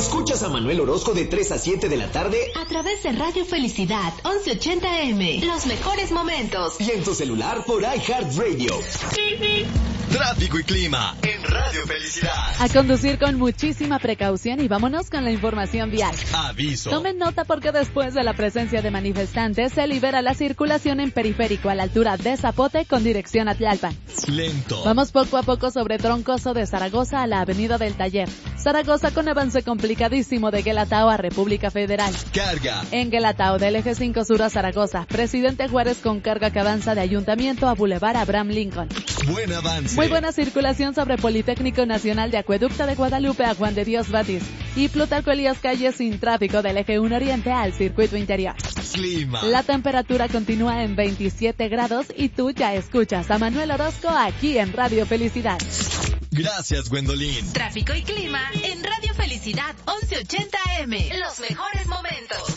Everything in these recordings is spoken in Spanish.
Escuchas a Manuel Orozco de 3 a 7 de la tarde a través de Radio Felicidad 1180M. Los mejores momentos. Y en tu celular por iHeartRadio. Tráfico y clima en Radio Felicidad. A conducir con muchísima precaución y vámonos con la información vial. Aviso. Tomen nota porque después de la presencia de manifestantes se libera la circulación en periférico a la altura de Zapote con dirección a Tlalpan. Lento. Vamos poco a poco sobre Troncoso de Zaragoza a la Avenida del Taller. Zaragoza con avance complicadísimo de Guelatao a República Federal. Carga. En Guelatao del eje 5 sur a Zaragoza. Presidente Juárez con carga que avanza de Ayuntamiento a Boulevard Abraham Lincoln. Buen avance. Muy buena circulación sobre Politécnico Nacional de Acueducto de Guadalupe a Juan de Dios Batis y Plutarco Elías Calles sin tráfico del eje 1 Oriente al circuito interior. Clima. La temperatura continúa en 27 grados y tú ya escuchas a Manuel Orozco aquí en Radio Felicidad. Gracias, Gwendolyn. Tráfico y clima en Radio Felicidad 1180M. Los mejores momentos.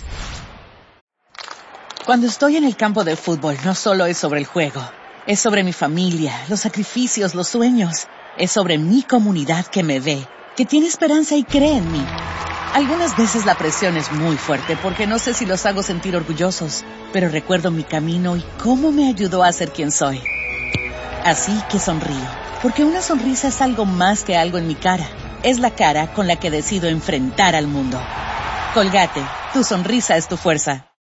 Cuando estoy en el campo de fútbol, no solo es sobre el juego. Es sobre mi familia, los sacrificios, los sueños. Es sobre mi comunidad que me ve, que tiene esperanza y cree en mí. Algunas veces la presión es muy fuerte porque no sé si los hago sentir orgullosos, pero recuerdo mi camino y cómo me ayudó a ser quien soy. Así que sonrío, porque una sonrisa es algo más que algo en mi cara. Es la cara con la que decido enfrentar al mundo. Colgate, tu sonrisa es tu fuerza.